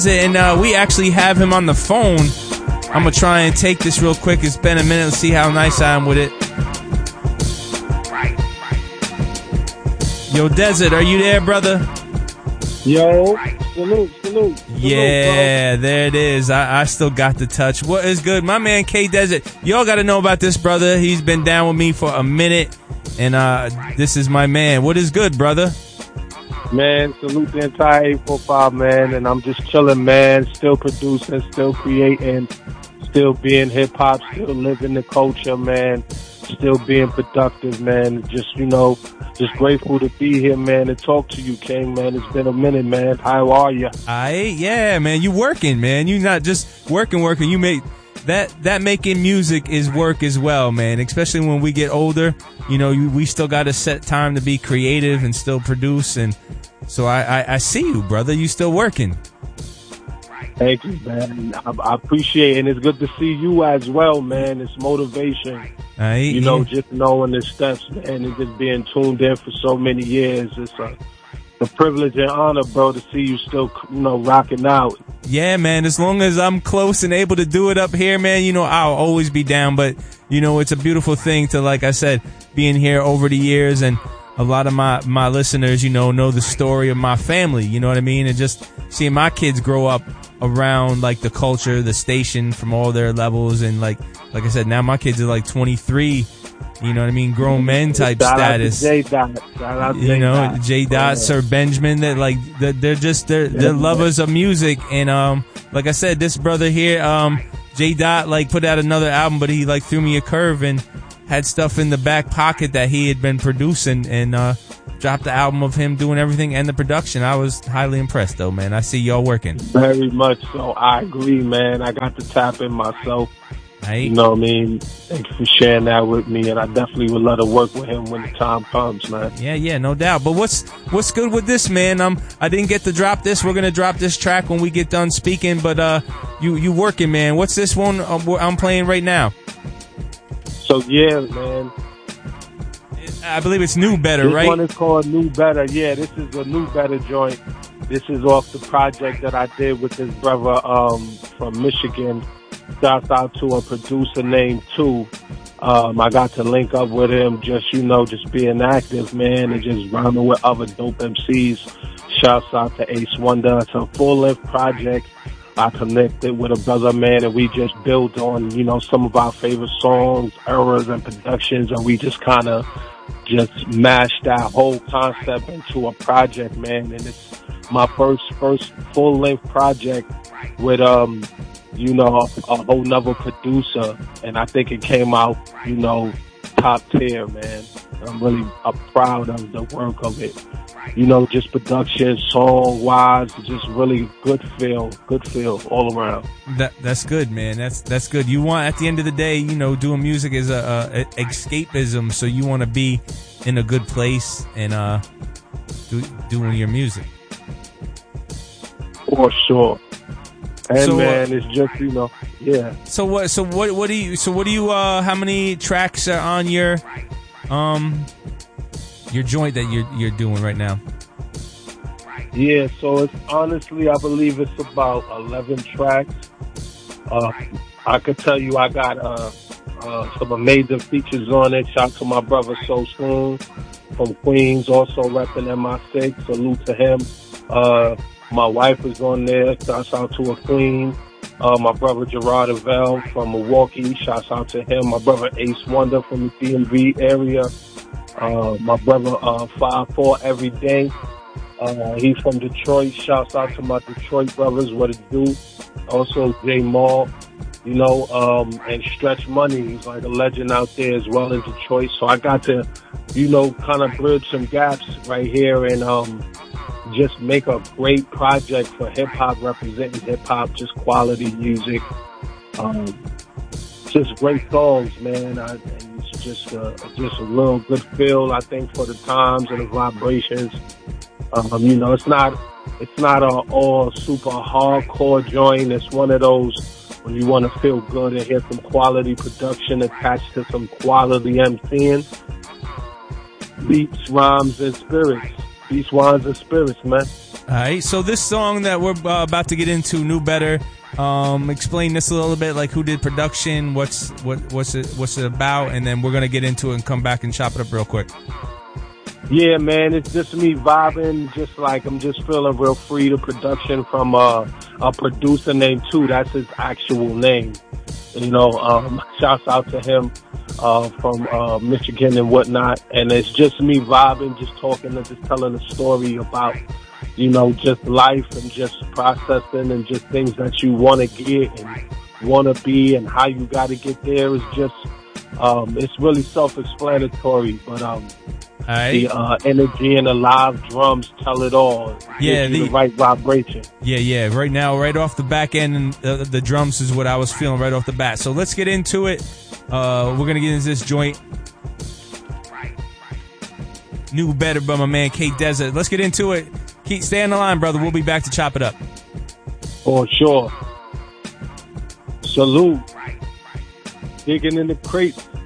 And we actually have him on the phone. I'm going to try and take this real quick. It's been a minute. Let's see how nice I am with it. Yo, Desert, are you there, brother? Yo, salute. Yeah, there it is. I still got the touch. What is good? My man, K Desert. Y'all got to know about this brother. He's been down with me for a minute. And this is my man. What is good, brother? Man, salute the entire 845, man, and I'm just chilling, man, still producing, still creating, still being hip-hop, still living the culture, man, still being productive, man, just, just grateful to be here, man, and talk to you, King, man. It's been a minute, man. How are you? Yeah, man, you working, man. You not just working. You make that making music is work as well, man, especially when we get older. We still got to set time to be creative and still produce. And so I see you, brother. You still working. Thank you, man. I appreciate it. And it's good to see you as well, man. It's motivation. Just knowing the steps, man, and just being tuned in for so many years. It's a privilege and honor, bro, to see you still, rocking out. Yeah, man. As long as I'm close and able to do it up here, man, I'll always be down. But, it's a beautiful thing to, like I said, being here over the years. And a lot of my listeners, know the story of my family. You know what I mean? And just seeing my kids grow up around, like, the culture, the station from all their levels. And, like I said, now my kids are, like, 23. You know what I mean? Grown men type status. J-Dot, Sir Benjamin, they're lovers of music. And, like I said, this brother here, J-Dot, put out another album, but he, threw me a curve and had stuff in the back pocket that he had been producing and, dropped the album of him doing everything and the production. I was highly impressed, though, man. I see y'all working. Very much so. I agree, man. I got to tap in myself. Right. You know what I mean? Thank you for sharing that with me, and I definitely would love to work with him when the time comes, man. Yeah, no doubt. But what's good with this, man? I didn't get to drop this. We're gonna drop this track when we get done speaking. But you working, man? What's this one I'm playing right now? So yeah, man. I believe it's New Better, right? This one is called New Better. Yeah, this is a New Better joint. This is off the project that I did with this brother from Michigan. Shouts out to a producer named Two. I got to link up with him, just being active, man, and just rhyming with other dope MCs. Shouts out to Ace Wonder. It's a full-length project. I connected with a brother, man, and we just built on, some of our favorite songs, eras, and productions, and we just kind of just mashed that whole concept into a project, man. And it's my first full-length project with, a whole nother producer, and I think it came out, top tier, man. I'm really proud of the work of it. Just production, song-wise, just really good feel all around. That's good, man. That's good. You want, at the end of the day, doing music is a escapism, so you want to be in a good place and doing your music. For sure. And man, it's just, yeah. So what do you how many tracks are on your joint that you're doing right now? Yeah, so it's honestly, I believe it's about 11 tracks. I could tell you I got some amazing features on it. Shout out to my brother So Soon from Queens, also repping MI6. Salute to him. My wife is on there. Shouts out to a queen. My brother Gerard Avell from Milwaukee. Shouts out to him. My brother Ace Wonder from the DMV area. My brother 5-4 Every Day. He's from Detroit. Shouts out to my Detroit brothers. What it do? Also J Mall. And Stretch Money. He's like a legend out there as well in Detroit. So I got to, kind of bridge some gaps right here and just make a great project for hip-hop, representing hip-hop, just quality music. Just great songs, man. And it's just a real good feel, I think, for the times and the vibrations. It's not an all super hardcore joint. It's one of those when you want to feel good and hear some quality production attached to some quality MCing. Beats, rhymes, and spirits. Beats, rhymes, and spirits, man. All right, so this song that we're about to get into, Knew Better. Explain this a little bit, like who did production, what's it about, and then we're gonna get into it and come back and chop it up real quick. Yeah, man, it's just me vibing, just like I'm just feeling real free. The production from a producer named Two, that's his actual name. You know, shouts out to him from Michigan and whatnot. And it's just me vibing, just talking and just telling a story about, you know, just life and just processing and just things that you want to get and want to be and how you got to get there. Is just, it's really self-explanatory, but right. The energy and the live drums tell it all. Yeah, the right vibration. Yeah. Right now, right off the back end, the drums is what I was feeling right off the bat. So let's get into it. We're gonna get into this joint. Knew Better by my man K Desert. Let's get into it. Stay on the line, brother. We'll be back to chop it up. For sure. Salute. Digging in the crates.